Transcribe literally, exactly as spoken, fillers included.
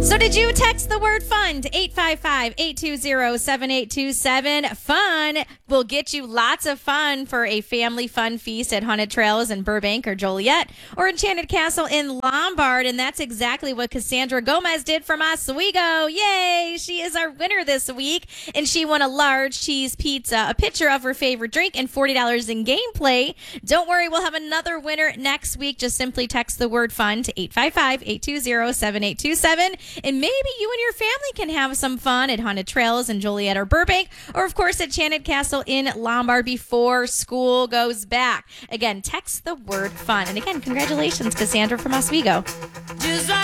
So did you text the word fun to eight five five, eight two zero, seven eight two seven? Fun will get you lots of fun for a family fun feast at Haunted Trails in Burbank or Joliet or Enchanted Castle in Lombard. And that's exactly what Cassandra Gomez did from Oswego. Yay! She is our winner this week. And she won a large cheese pizza, a picture of her favorite drink, and forty dollars in gameplay. Don't worry, we'll have another winner next week. Just simply text the word fun to eight five five, eight two zero, seven eight two seven. And maybe you and your family can have some fun at Haunted Trails in Joliet or Burbank, or of course at Enchanted Castle in Lombard before school goes back. Again, text the word fun. And again, congratulations, Cassandra from Oswego. Just like